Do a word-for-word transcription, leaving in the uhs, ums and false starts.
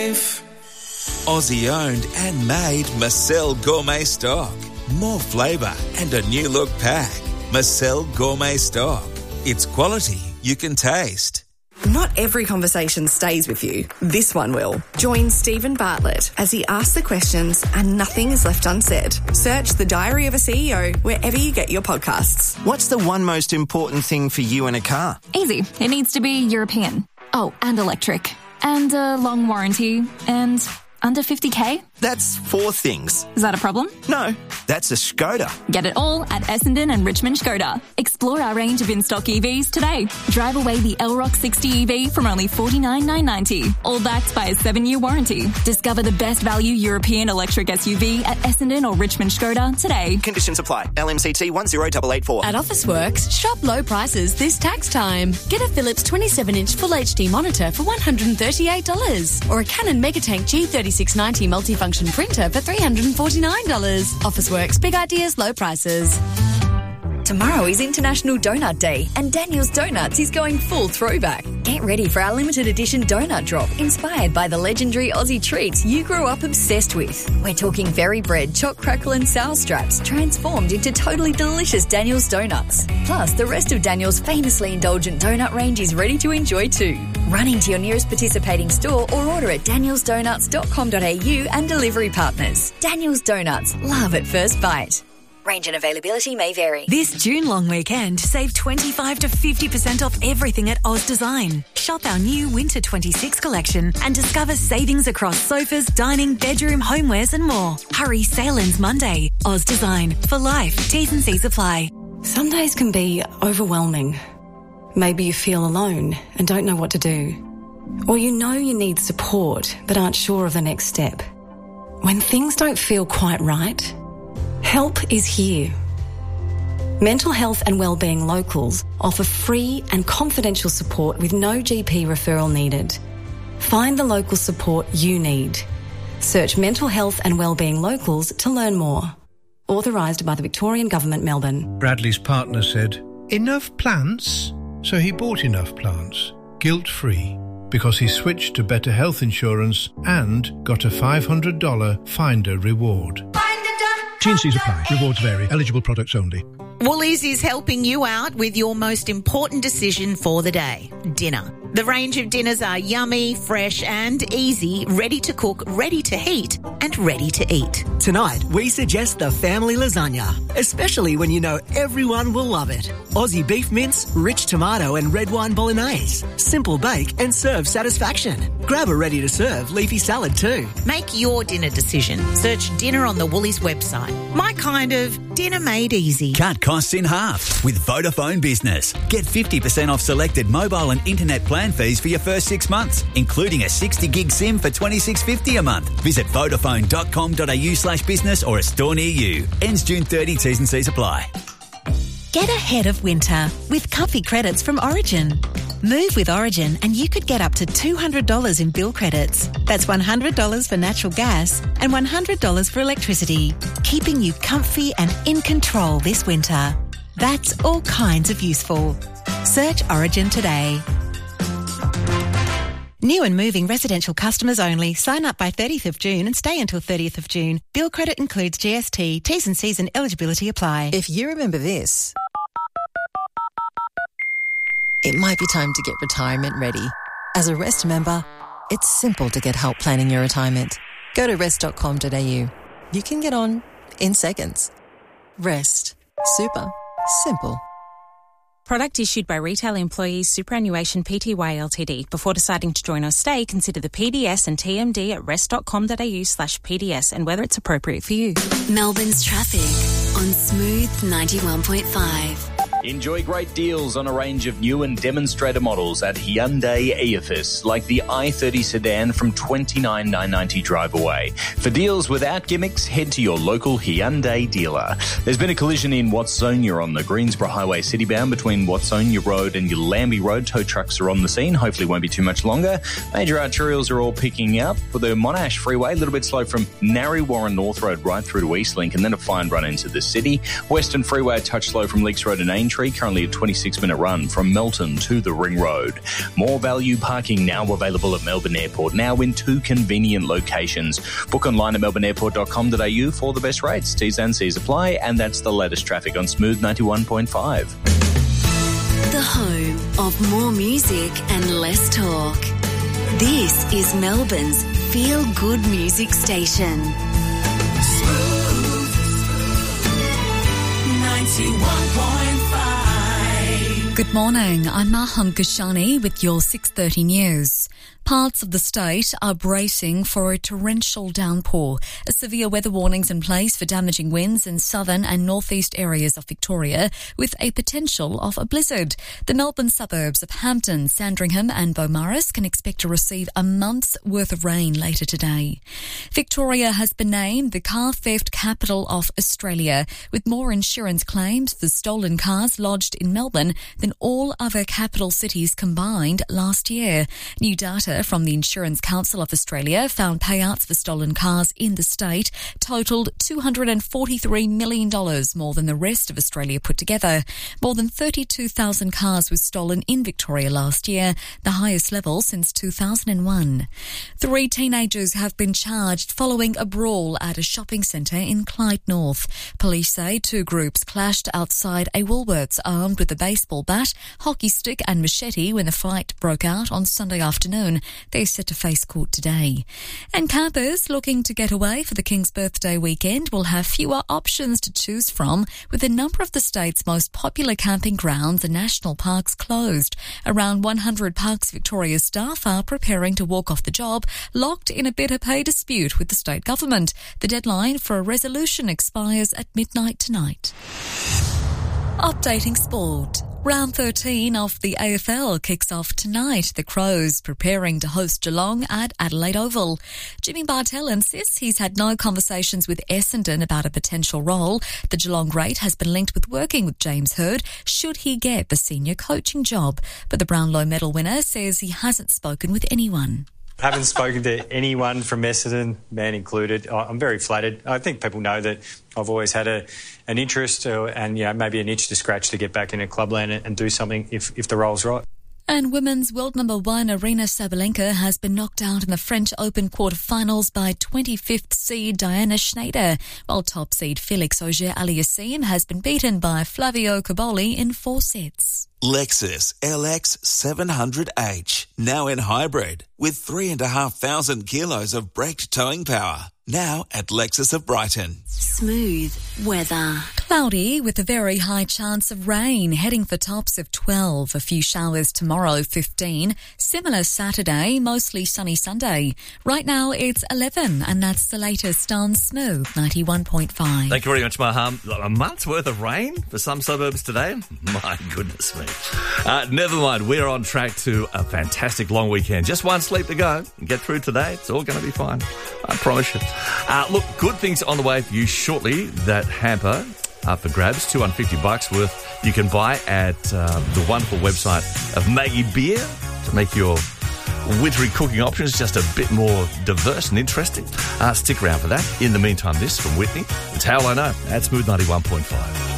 Aussie owned and made Marcel Gourmet Stock. More flavour and a new look pack. Marcel Gourmet Stock. It's quality you can taste. Not every conversation stays with you. This one will. Join Stephen Bartlett as he asks the questions and nothing is left unsaid. Search The Diary of a C E O wherever you get your podcasts. What's the one most important thing for you in a car? Easy. It needs to be European. Oh, and electric. And a long warranty. And under fifty K? That's four things. Is that a problem? No, that's a Skoda. Get it all at Essendon and Richmond Skoda. Explore our range of in-stock E Vs today. Drive away the L-Rock sixty E V from only forty-nine thousand nine hundred ninety, all backed by a seven-year warranty. Discover the best value European electric S U V at Essendon or Richmond Skoda today. Conditions apply. L M C T one zero eight eight four. At Officeworks, shop low prices this tax time. Get a Philips twenty-seven inch Full H D monitor for one hundred thirty-eight dollars or a Canon Megatank G thirty-six ninety multifunction printer for three hundred forty-nine dollars. Officeworks, big ideas, low prices. Tomorrow is International Donut Day and Daniel's Donuts is going full throwback. Get ready for our limited edition donut drop inspired by the legendary Aussie treats you grew up obsessed with. We're talking Very Bread, Choc Crackle and Sour Straps transformed into totally delicious Daniel's Donuts. Plus, the rest of Daniel's famously indulgent donut range is ready to enjoy too. Run into your nearest participating store or order at daniels donuts dot com dot a u and delivery partners. Daniel's Donuts, love at first bite. Range and availability may vary. This June long weekend, save twenty-five to fifty percent off everything at Oz Design. Shop our new Winter twenty-six collection and discover savings across sofas, dining, bedroom, homewares and more. Hurry, sale ends Monday. Oz Design. For life. T's and C's apply. Some days can be overwhelming. Maybe you feel alone and don't know what to do. Or you know you need support but aren't sure of the next step. When things don't feel quite right, help is here. Mental Health and Wellbeing Locals offer free and confidential support with no G P referral needed. Find the local support you need. Search Mental Health and Wellbeing Locals to learn more. Authorised by the Victorian Government, Melbourne. Bradley's partner said, "Enough plants?" So he bought enough plants, guilt-free, because he switched to better health insurance and got a five hundred dollars Finder reward. T and C's apply. Rewards vary. Eligible products only. Woolies is helping you out with your most important decision for the day, dinner. The range of dinners are yummy, fresh and easy, ready to cook, ready to heat and ready to eat. Tonight, we suggest the family lasagna, especially when you know everyone will love it. Aussie beef mince, rich tomato and red wine bolognese. Simple bake and serve satisfaction. Grab a ready-to-serve leafy salad too. Make your dinner decision. Search dinner on the Woolies website. My kind of dinner made easy. Cut costs in half with Vodafone Business. Get fifty percent off selected mobile and internet plan fees for your first six months, including a sixty gig SIM for twenty-six fifty a month. Visit vodafone dot com dot a u slash business or a store near you. Ends June thirtieth. T's and C's apply. Get ahead of winter with comfy credits from Origin. Move with Origin and you could get up to two hundred dollars in bill credits. That's one hundred dollars for natural gas and one hundred dollars for electricity, keeping you comfy and in control this winter. That's all kinds of useful. Search Origin today. New and moving residential customers only. Sign up by thirtieth of June and stay until thirtieth of June. Bill credit includes G S T. T's and C's and eligibility apply. If you remember this, it might be time to get retirement ready. As a Rest member, it's simple to get help planning your retirement. Go to rest dot com dot a u. You can get on in seconds. Rest. Super. Simple. Product issued by Retail Employees Superannuation Pty Ltd. Before deciding to join or stay, consider the P D S and T M D at rest dot com dot a u slash P D S and whether it's appropriate for you. Melbourne's traffic on Smooth ninety-one point five. Enjoy great deals on a range of new and demonstrator models at Hyundai Eophis, like the i thirty sedan from twenty-nine thousand nine hundred ninety drive away. For deals without gimmicks, head to your local Hyundai dealer. There's been a collision in Watsonia on the Greensboro Highway citybound between Watsonia Road and Yulambie Road. Tow trucks are on the scene. Hopefully won't be too much longer. Major arterials are all picking up. For the Monash Freeway, a little bit slow from Narre Warren North Road right through to Eastlink, and then a fine run into the city. Western Freeway a touch slow from Leaks Road and Angel Tree, currently a twenty-six minute run from Melton to the Ring Road. More value parking now available at Melbourne Airport, now in two convenient locations. Book online at melbourne airport dot com dot a u for the best rates. T's and C's apply, and that's the latest traffic on Smooth ninety-one point five. The home of more music and less talk. This is Melbourne's feel-good music station. Smooth ninety-one point five. Good morning, I'm Maham Kashani with your six thirty news. Parts of the state are bracing for a torrential downpour. A severe weather warnings in place for damaging winds in southern and northeast areas of Victoria, with a potential of a blizzard. The Melbourne suburbs of Hampton, Sandringham and Beaumaris can expect to receive a month's worth of rain later today. Victoria has been named the car theft capital of Australia, with more insurance claims for stolen cars lodged in Melbourne than all other capital cities combined last year. New data from the Insurance Council of Australia found payouts for stolen cars in the state totaled two hundred forty-three million dollars more than the rest of Australia put together. More than thirty-two thousand cars were stolen in Victoria last year, the highest level since two thousand one. Three teenagers have been charged following a brawl at a shopping centre in Clyde North. Police say two groups clashed outside a Woolworths armed with a baseball bat, hockey stick and machete when the fight broke out on Sunday afternoon. They're set to face court today. And campers looking to get away for the King's birthday weekend will have fewer options to choose from, with a number of the state's most popular camping grounds and national parks closed. Around one hundred Parks Victoria staff are preparing to walk off the job, locked in a bitter pay dispute with the state government. The deadline for a resolution expires at midnight tonight. Updating sport. Round thirteen of the A F L kicks off tonight. The Crows preparing to host Geelong at Adelaide Oval. Jimmy Bartell insists he's had no conversations with Essendon about a potential role. The Geelong great has been linked with working with James Hird should he get the senior coaching job. But the Brownlow medal winner says he hasn't spoken with anyone. I haven't spoken to anyone from Essendon, man included. I'm very flattered. I think people know that I've always had a an interest uh, and you know, maybe an itch to scratch to get back into clubland and, and do something if, if the role's right. And women's world number one Aryna Sabalenka has been knocked out in the French Open quarterfinals by twenty-fifth seed Diana Schneider, while top seed Felix Auger-Aliassime has been beaten by Flavio Cobolli in four sets. Lexus L X seven hundred H, now in hybrid, with three and a half thousand kilos of braked towing power. Now at Lexus of Brighton. Smooth weather. Cloudy with a very high chance of rain, heading for tops of twelve. A few showers tomorrow, fifteen. Similar Saturday, mostly sunny Sunday. Right now it's eleven, and that's the latest on Smooth ninety-one point five. Thank you very much, Maham. A month's worth of rain for some suburbs today? My goodness me. Uh, never mind, we're on track to a fantastic long weekend. Just one sleep to go. Get through today. It's all going to be fine. I promise you. Uh, look, good things on the way for you shortly. That hamper up for grabs, two hundred fifty bucks worth. You can buy at uh, the wonderful website of Maggie Beer to make your wintry cooking options just a bit more diverse and interesting. Uh, stick around for that. In the meantime, this from Whitney. It's How I Know at Smooth ninety-one point five.